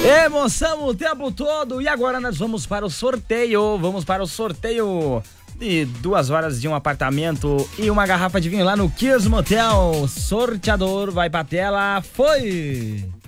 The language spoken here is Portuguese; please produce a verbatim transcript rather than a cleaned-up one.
Emoção o tempo todo e agora nós vamos para o sorteio, vamos para o sorteio de duas horas de um apartamento e uma garrafa de vinho lá no Kiss Motel. Sorteador vai pra tela, foi!